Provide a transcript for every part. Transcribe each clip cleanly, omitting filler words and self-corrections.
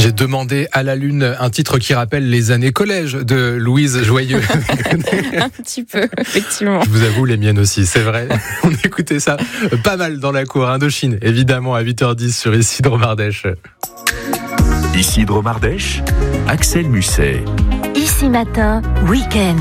J'ai demandé à la Lune un titre qui rappelle les années collège de Louise Joyeux. Un petit peu, effectivement. Je vous avoue, les miennes aussi, c'est vrai. On écoutait ça pas mal dans la cour. Indochine, évidemment, à 8h10 sur Isidro Mardèche. Isidro Mardèche, Axel Musset. Ici Matin, week-end.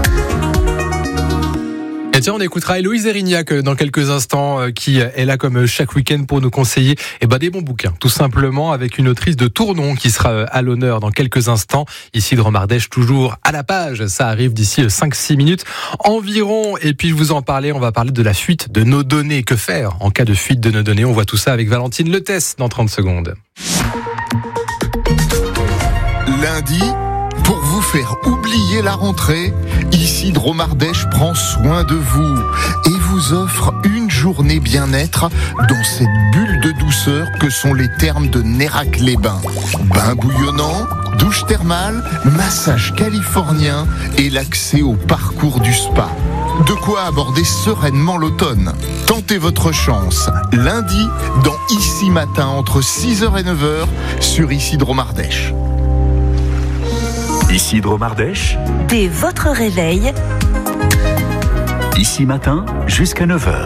Et tiens, on écoutera Héloïse Erignac dans quelques instants, qui est là comme chaque week-end pour nous conseiller des bons bouquins, tout simplement, avec une autrice de Tournon qui sera à l'honneur dans quelques instants. Isidro Mardèche, toujours à la page, ça arrive d'ici 5-6 minutes environ. Et puis je vous en parlais, on va parler de la fuite de nos données. Que faire en cas de fuite de nos données? On voit tout ça avec Valentine Letès dans 30 secondes. Lundi, pour vous faire oublier la rentrée, Isidro Mardèche prend soin de vous et vous offre une journée bien-être dans cette bulle de douceur que sont les thermes de Nérac-les-Bains. Bain bouillonnant, douche thermale, massage californien et l'accès au parcours du spa. De quoi aborder sereinement l'automne. Tentez votre chance lundi dans Ici Matin entre 6h et 9h sur Isidro Mardèche. Isidro Mardèche, Dès votre réveil, Ici Matin jusqu'à 9h.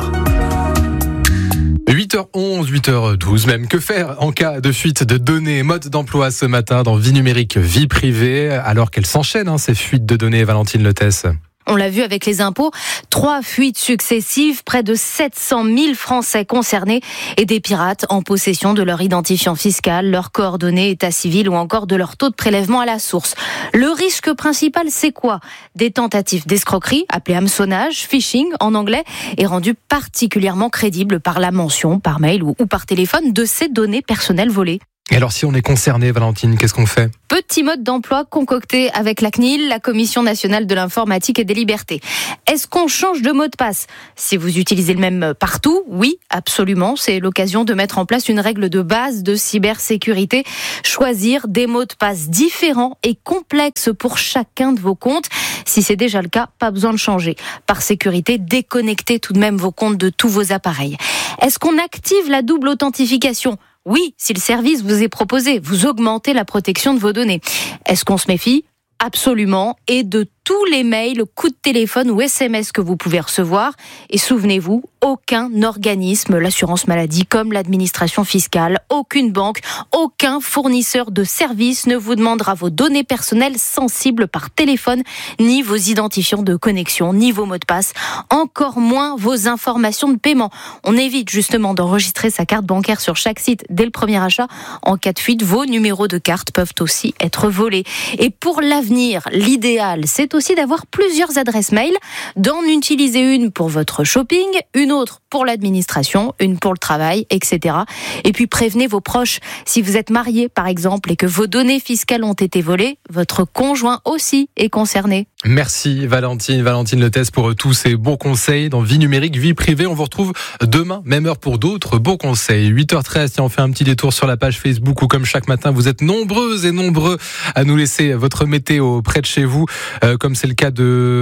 8h11, 8h12 même. Que faire en cas de fuite de données? Mode d'emploi ce matin dans Vie numérique, vie privée, alors qu'elles s'enchaînent, ces fuites de données, Valentine Letès. On l'a vu avec les impôts, 3 fuites successives, près de 700 000 Français concernés et des pirates en possession de leur identifiant fiscal, leurs coordonnées, état civil ou encore de leur taux de prélèvement à la source. Le risque principal, c'est quoi? Des tentatives d'escroquerie, appelées hameçonnage, phishing en anglais, est rendu particulièrement crédible par la mention, par mail ou par téléphone, de ces données personnelles volées. Et alors si on est concerné, Valentine, qu'est-ce qu'on fait? Petit mode d'emploi concocté avec la CNIL, la Commission nationale de l'informatique et des libertés. Est-ce qu'on change de mot de passe? Si vous utilisez le même partout, oui, absolument. C'est l'occasion de mettre en place une règle de base de cybersécurité. Choisir des mots de passe différents et complexes pour chacun de vos comptes. Si c'est déjà le cas, pas besoin de changer. Par sécurité, déconnectez tout de même vos comptes de tous vos appareils. Est-ce qu'on active la double authentification? Oui, si le service vous est proposé, vous augmentez la protection de vos données. Est-ce qu'on se méfie? Absolument. Et de tous les mails, coups de téléphone ou SMS que vous pouvez recevoir. Et souvenez-vous, aucun organisme, l'assurance maladie comme l'administration fiscale, aucune banque, aucun fournisseur de services ne vous demandera vos données personnelles sensibles par téléphone, ni vos identifiants de connexion, ni vos mots de passe, encore moins vos informations de paiement. On évite justement d'enregistrer sa carte bancaire sur chaque site dès le premier achat. En cas de fuite, vos numéros de carte peuvent aussi être volés. Et pour l'avenir, l'idéal, c'est aussi d'avoir plusieurs adresses mail, d'en utiliser une pour votre shopping, une autre pour l'administration, une pour le travail, etc. Et puis prévenez vos proches. Si vous êtes marié, par exemple, et que vos données fiscales ont été volées, votre conjoint aussi est concerné. Merci Valentine Letès pour tous ces bons conseils dans Vie numérique, vie privée. On vous retrouve demain, même heure pour d'autres bons conseils. 8h13, si on fait un petit détour sur la page Facebook où comme chaque matin, vous êtes nombreuses et nombreux à nous laisser votre météo près de chez vous, comme c'est le cas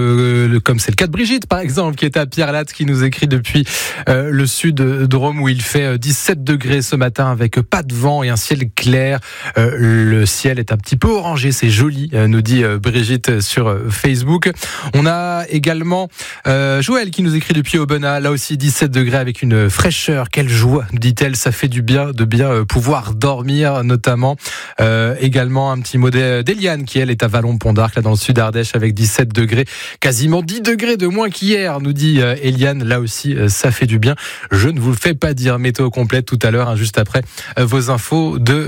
de Brigitte par exemple, qui est à Pierre-Latte, qui nous écrit depuis le sud de Rome où il fait 17 degrés ce matin avec pas de vent et un ciel clair. Le ciel est un petit peu orangé, c'est joli, nous dit Brigitte sur Facebook. On a également Joël qui nous écrit depuis Aubenas, là aussi 17 degrés avec une fraîcheur. Quelle joie, dit-elle, ça fait du bien de bien pouvoir dormir notamment. Également un petit mot d'Eliane qui elle est à Vallon-Pont d'Arc, là dans le sud Ardèche avec 17 degrés, quasiment 10 degrés de moins qu'hier, nous dit Eliane. Là aussi, ça fait du bien. Je ne vous le fais pas dire. Météo complète tout à l'heure, juste après vos infos de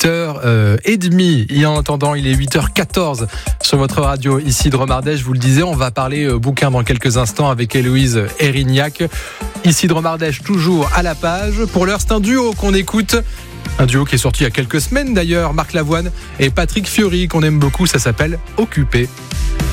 8h30. Et en attendant, il est 8h14 sur votre radio Isidro Mardèche. Je vous le disais, on va parler bouquin dans quelques instants avec Héloïse Erignac. Isidro Mardèche toujours à la page. Pour l'heure, c'est un duo qu'on écoute. Un duo qui est sorti il y a quelques semaines d'ailleurs, Marc Lavoine et Patrick Fiori, qu'on aime beaucoup, ça s'appelle Occupé.